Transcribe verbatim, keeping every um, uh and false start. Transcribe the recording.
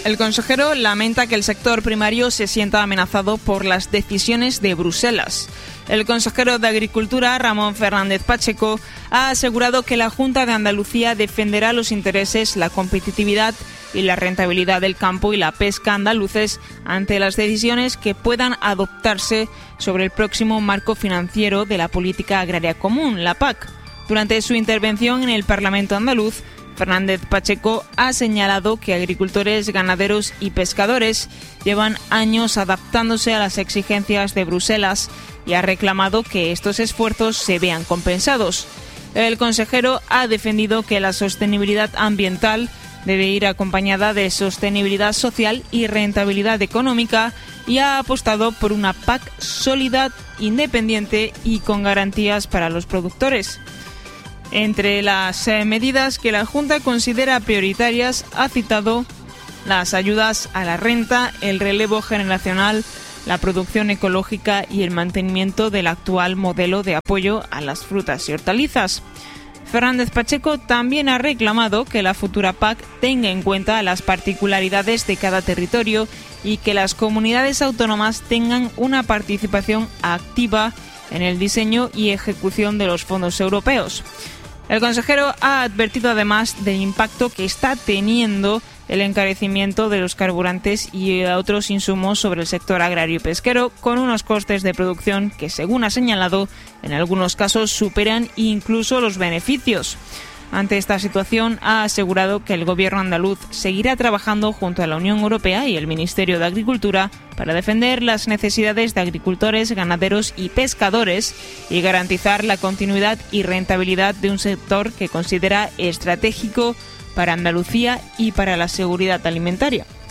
El consejero lamenta que el sector primario se sienta amenazado por las decisiones de Bruselas. El consejero de Agricultura, Ramón Fernández Pacheco, ha asegurado que la Junta de Andalucía defenderá los intereses, la competitividad y la rentabilidad del campo y la pesca andaluces ante las decisiones que puedan adoptarse sobre el próximo marco financiero de la Política Agraria Común, la P A C. Durante su intervención en el Parlamento andaluz, Fernández Pacheco ha señalado que agricultores, ganaderos y pescadores llevan años adaptándose a las exigencias de Bruselas y ha reclamado que estos esfuerzos se vean compensados. El consejero ha defendido que la sostenibilidad ambiental debe ir acompañada de sostenibilidad social y rentabilidad económica y ha apostado por una P A C sólida, independiente y con garantías para los productores. Entre las eh, medidas que la Junta considera prioritarias ha citado las ayudas a la renta, el relevo generacional, la producción ecológica y el mantenimiento del actual modelo de apoyo a las frutas y hortalizas. Fernández Pacheco también ha reclamado que la futura P A C tenga en cuenta las particularidades de cada territorio y que las comunidades autónomas tengan una participación activa en el diseño y ejecución de los fondos europeos. El consejero ha advertido además del impacto que está teniendo el encarecimiento de los carburantes y otros insumos sobre el sector agrario y pesquero, con unos costes de producción que, según ha señalado, en algunos casos superan incluso los beneficios. Ante esta situación, ha asegurado que el Gobierno andaluz seguirá trabajando junto a la Unión Europea y el Ministerio de Agricultura para defender las necesidades de agricultores, ganaderos y pescadores y garantizar la continuidad y rentabilidad de un sector que considera estratégico para Andalucía y para la seguridad alimentaria.